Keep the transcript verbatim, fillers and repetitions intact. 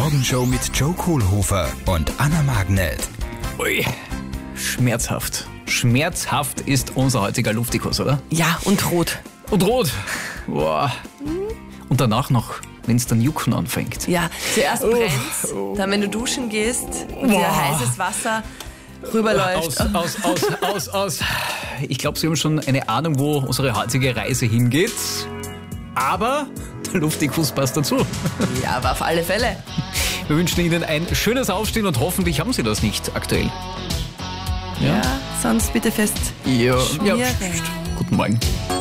Morgenshow mit Joe Kohlhofer und Anna Magnet. Ui, schmerzhaft. Schmerzhaft ist unser heutiger Luftikus, oder? Ja, und rot. Und rot. Boah. Und danach noch, wenn es dann jucken anfängt. Ja, zuerst brennt's, dann wenn du duschen gehst und dir heißes Wasser rüberläuft. Aus, aus, aus, aus, aus. Ich glaube, Sie haben schon eine Ahnung, wo unsere heutige Reise hingeht. Aber der Luftikus passt dazu. Ja, aber auf alle Fälle. Wir wünschen Ihnen ein schönes Aufstehen und hoffentlich haben Sie das nicht aktuell. Ja, sonst bitte fest Ja, ja. schmieren. Guten Morgen.